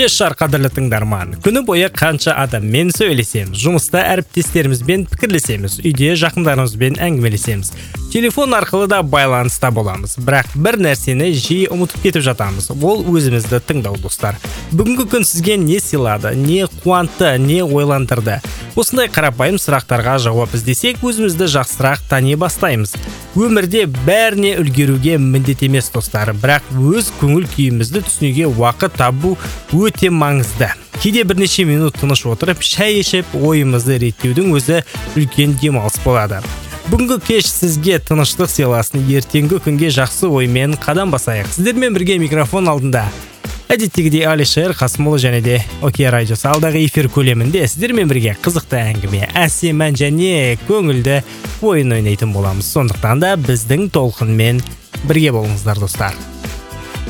Кеш қадірлі тыңдарман, күні бойы қанша адаммен сөйлесеміз, жұмыста әріптестерімізбен пікірлесеміз, үйде жақындарымызбен әңгімелесеміз. Телефон арқылы да байланыста боламыз, бірақ бір нәрсені жиі ұмытып кетіп жатамыз. Ол өзімізді тыңдау, достар. Бүгінгі күн сізге не сыйлады, не қуантты, не ойландырды? Осындай қарапайым сұрақтарға жауап іздесек, өзімізді жақсырақ тани бастаймыз. Өмірде бәріне үлгеруге міндет емес, достар, бірақ өз көңіл күйімізді түсінуге уақыт табу өте маңызды. Кейде бірнеше минут тыныш отырып, шай ішіп, ойымызды реттеудің өзі үлкен демалыс болады. Бүгінгі кеш сізге тыныштық сыйласын, ертеңгі күнге жақсы оймен қадам басайық. Сіздермен бірге микрофон алдында әдеттегідей Алишер Қасымұлы және де Окей радиосы. Алдағы эфир көлемінде сіздермен бірге қызықты әңгіме, әсем ән және көңілді ойын ойнайтын боламыз. Сондықтан да біздің толқынмен бірге болыңыздар, достар.